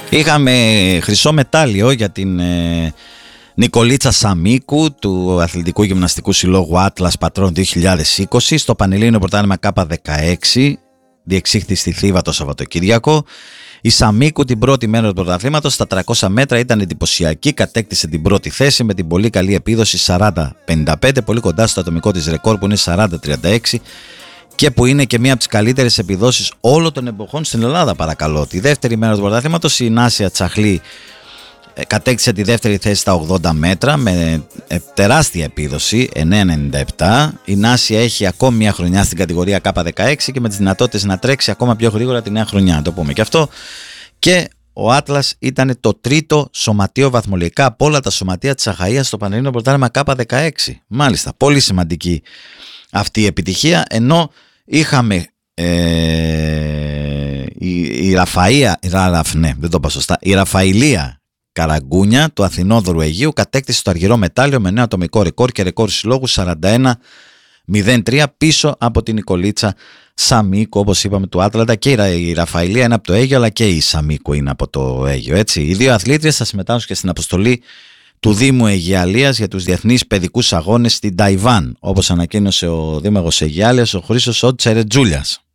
Είχαμε χρυσό μετάλλιο για την Νικολίτσα Σαμίκου του Αθλητικού Γυμναστικού Συλλόγου Άτλας Πατρών 2020 στο Πανελλήνιο Πρωτάθλημα K16, διεξήχθη στη Θήβα το Σαββατοκύριακο. Η Σαμίκου την πρώτη μέρα του πρωταθλήματος στα 300 μέτρα ήταν εντυπωσιακή, κατέκτησε την πρώτη θέση με την πολύ καλή επίδοση 40-55, πολύ κοντά στο ατομικό της ρεκόρ που είναι 40-36 και που είναι και μία από τις καλύτερες επιδόσεις όλων των εποχών στην Ελλάδα, παρακαλώ. Τη δεύτερη μέρα του πρωταθλήματος η Νάσια Τσαχλή κατέκτησε τη δεύτερη θέση στα 80 μέτρα με τεράστια επίδοση 9,97. Η Νάσια έχει ακόμη μια χρονιά στην κατηγορία K16 και με τις δυνατότητες να τρέξει ακόμα πιο γρήγορα τη νέα χρονιά, να το πούμε και αυτό. Και ο Άτλας ήταν το τρίτο σωματείο βαθμολογικά από όλα τα σωματεία της Αχαΐας στο Πανελλήνιο Πρωτάθλημα K16. Μάλιστα, πολύ σημαντική αυτή η επιτυχία, ενώ είχαμε η Ραφαηλία Καραγκούνια του Αθηνόδωρου Αιγείου κατέκτησε το αργυρό μετάλλιο με νέο ατομικό ρεκόρ και ρεκόρ συλλόγου 41-03 πίσω από την Νικολίτσα Σαμίκου, όπως είπαμε, του Άτλαντα. Και η Ραφαηλία είναι από το Αίγιο, αλλά και η Σαμίκου είναι από το Αίγιο, έτσι. Οι δύο αθλήτριες θα συμμετάσχουν και στην αποστολή του Δήμου Αιγιαλίας για τους διεθνείς παιδικούς αγώνες στην Ταϊβάν, όπως ανακοίνωσε ο Δήμαρχος Αιγιάλειας, ο Χρήστος Τσερετζούλιας.